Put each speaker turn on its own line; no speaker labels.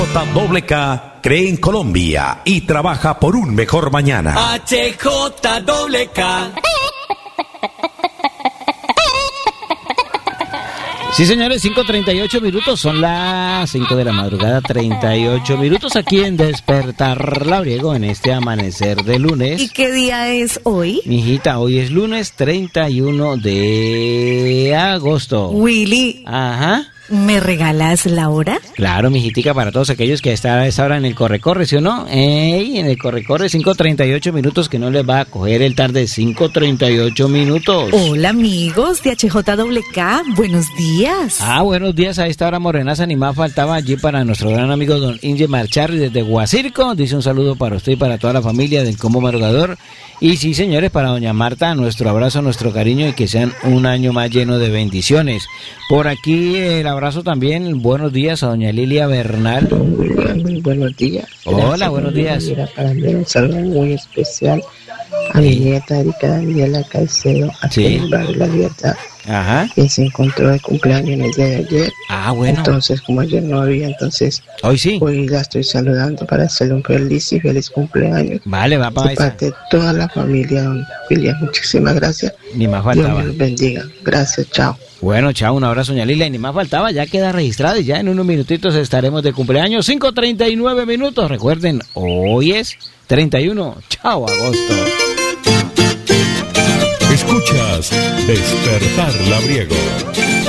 HJKK cree en Colombia y trabaja por un mejor mañana.
HJKK.
Sí, señores, 5:38 minutos, son las 5 de la madrugada, 38 minutos aquí en Despertar Labriego en este amanecer de lunes.
¿Y qué día es hoy?
Mijita, hoy es lunes 31 de agosto.
Willy.
Ajá.
¿Me regalas la hora?
Claro, mijitica, para todos aquellos que están a esta hora en el corre-corre, ¿sí o no? En el corre-corre, 5:38 minutos, que no les va a coger el tarde, 5:38 minutos.
Hola, amigos de HJKK, buenos días.
Buenos días, a esta hora morenaza, ni más faltaba allí para nuestro gran amigo don Inge Marcharri desde Guacirco. Dice un saludo para usted y para toda la familia del Combo Madrugador. Y sí, señores, para doña Marta, nuestro abrazo, nuestro cariño y que sean un año más lleno de bendiciones. Por aquí el abrazo también, buenos días a doña Lilia Bernal.
Muy buenos días.
Hola, buenos días.
Para mí un saludo muy especial a mi nieta Erika Daniela Caicedo, aquí en el barrio La Libertad.
Ajá.
Que se encontró de cumpleaños en el día de ayer.
Bueno.
Entonces, como ayer no había, entonces
hoy sí.
Hoy la estoy saludando para hacerle un feliz cumpleaños.
Vale, va para esa.
Parte de toda la familia, don William. Muchísimas gracias.
Ni más faltaba.
Dios los bendiga. Gracias, chao.
Bueno, chao, un abrazo, doña Lilia. Y ni más faltaba, ya queda registrado y ya en unos minutitos estaremos de cumpleaños. 5:39 minutos. Recuerden, hoy es 31. Chao, agosto.
Escuchas Despertar Labriego.